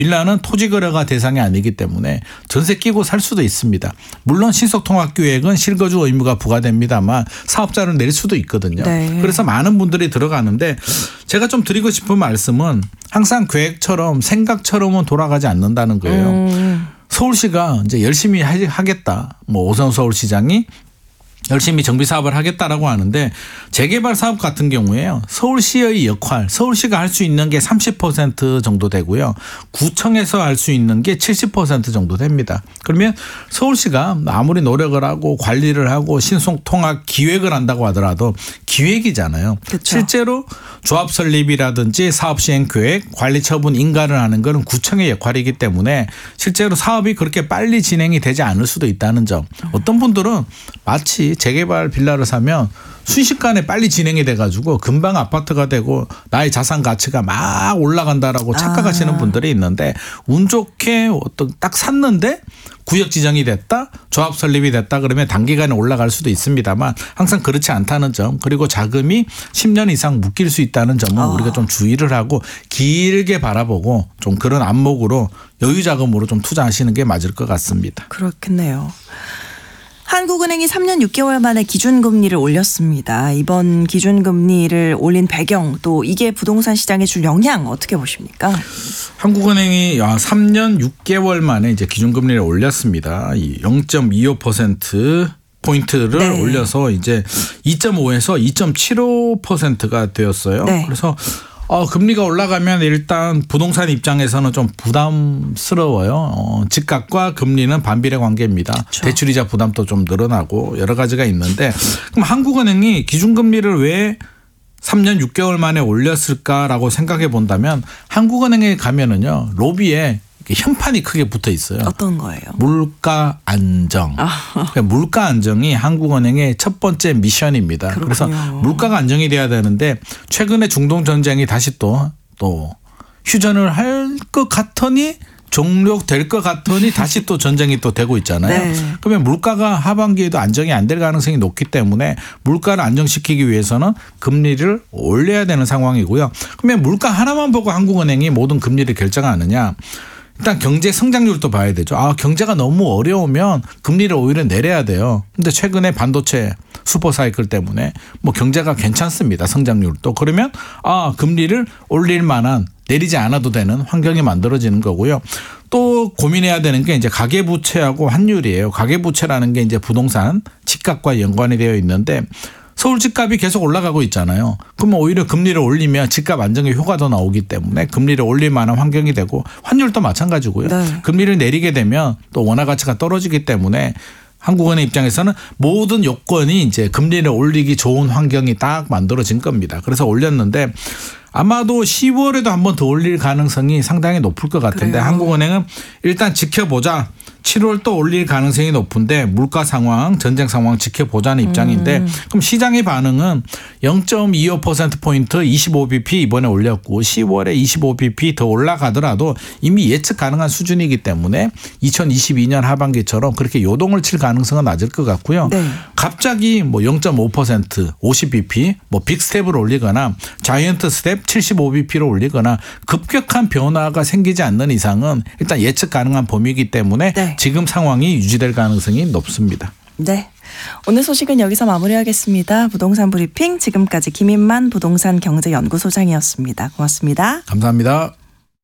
빌라는 토지 거래가 대상이 아니기 때문에 전세 끼고 살 수도 있습니다. 물론 신속통합계획은 실거주 의무가 부과됩니다만 사업자를 내릴 수도 있거든요. 네. 그래서 많은 분들이 들어가는데 제가 좀 드리고 싶은 말씀은 항상 계획처럼 생각처럼은 돌아가지 않는다는 거예요. 서울시가 이제 열심히 하겠다. 뭐 오세훈 서울시장이 열심히 정비 사업을 하겠다라고 하는데 재개발 사업 같은 경우에요. 서울시의 역할, 서울시가 할 수 있는 게 30% 정도 되고요. 구청에서 할 수 있는 게 70% 정도 됩니다. 그러면 서울시가 아무리 노력을 하고 관리를 하고 신속통합 기획을 한다고 하더라도 기획이잖아요. 그렇죠. 실제로 조합 설립이라든지 사업 시행 계획, 관리 처분 인가를 하는 것은 구청의 역할이기 때문에 실제로 사업이 그렇게 빨리 진행이 되지 않을 수도 있다는 점. 어떤 분들은 마치 재개발 빌라를 사면 순식간에 빨리 진행이 돼가지고 금방 아파트가 되고 나의 자산 가치가 막 올라간다라고 착각하시는 분들이 있는데 운 좋게 어떤 딱 샀는데 구역 지정이 됐다, 조합 설립이 됐다 그러면 단기간에 올라갈 수도 있습니다만 항상 그렇지 않다는 점, 그리고 자금이 10년 이상 묶일 수 있다는 점은 우리가 좀 주의를 하고 길게 바라보고 좀 그런 안목으로 여유 자금으로 좀 투자하시는 게 맞을 것 같습니다. 그렇겠네요. 한국은행이 3년 6개월 만에 기준금리를 올렸습니다. 이번 기준금리를 올린 배경, 또 이게 부동산 시장에 줄 영향 어떻게 보십니까? 한국은행이 3년 6개월 만에 이제 기준금리를 올렸습니다. 0.25% 포인트를 네. 올려서 이제 2.5에서 2.75%가 되었어요. 네. 그래서 금리가 올라가면 일단 부동산 입장에서는 좀 부담스러워요. 집값과 금리는 반비례 관계입니다. 그렇죠. 대출이자 부담도 좀 늘어나고 여러 가지가 있는데 그럼 한국은행이 기준금리를 왜 3년 6개월 만에 올렸을까라고 생각해 본다면 한국은행에 가면은요 로비에 현판이 크게 붙어 있어요. 어떤 거예요? 물가 안정. 그러니까 물가 안정이 한국은행의 첫 번째 미션입니다. 그렇군요. 그래서 물가가 안정이 돼야 되는데 최근에 중동 전쟁이 다시 또 휴전을 할 것 같더니 종료될 것 같더니 다시 또 전쟁이 또 되고 있잖아요. 네. 그러면 물가가 하반기에도 안정이 안 될 가능성이 높기 때문에 물가를 안정시키기 위해서는 금리를 올려야 되는 상황이고요. 그러면 물가 하나만 보고 한국은행이 모든 금리를 결정하느냐. 일단 경제 성장률도 봐야 되죠. 경제가 너무 어려우면 금리를 오히려 내려야 돼요. 근데 최근에 반도체 슈퍼사이클 때문에 뭐 경제가 괜찮습니다. 성장률도. 그러면 금리를 올릴 만한 내리지 않아도 되는 환경이 만들어지는 거고요. 또 고민해야 되는 게 이제 가계부채하고 환율이에요. 가계부채라는 게 이제 부동산 집값과 연관이 되어 있는데 서울 집값이 계속 올라가고 있잖아요. 그러면 오히려 금리를 올리면 집값 안정에 효과가 더 나오기 때문에 금리를 올릴 만한 환경이 되고 환율도 마찬가지고요. 네. 금리를 내리게 되면 또 원화 가치가 떨어지기 때문에 한국은행 입장에서는 모든 요건이 이제 금리를 올리기 좋은 환경이 딱 만들어진 겁니다. 그래서 올렸는데 아마도 10월에도 한 번 더 올릴 가능성이 상당히 높을 것 같은데 그래요. 한국은행은 일단 지켜보자. 7월 또 올릴 가능성이 높은데 물가 상황, 전쟁 상황 지켜보자는 입장인데 그럼 시장의 반응은 0.25%포인트 25bp 이번에 올렸고 10월에 25bp 더 올라가더라도 이미 예측 가능한 수준이기 때문에 2022년 하반기처럼 그렇게 요동을 칠 가능성은 낮을 것 같고요. 네. 갑자기 뭐 0.5% 50bp 뭐 빅스텝을 올리거나 자이언트 스텝 75bp로 올리거나 급격한 변화가 생기지 않는 이상은 일단 예측 가능한 범위이기 때문에 네. 지금 상황이 유지될 가능성이 높습니다. 네. 오늘 소식은 여기서 마무리하겠습니다. 부동산 브리핑 지금까지 김인만 부동산 경제연구소장이었습니다. 고맙습니다. 감사합니다.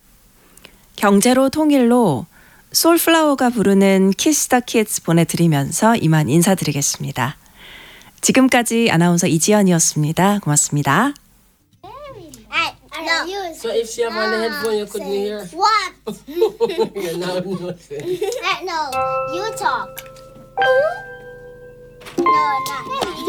경제로 통일로 솔플라워가 부르는 키스 더 키ds 보내드리면서 이만 인사드리겠습니다. 지금까지 아나운서 이지연이었습니다. 고맙습니다. No. So if she have on the headphone, you couldn't hear. What? You now know. No, you talk. No, not.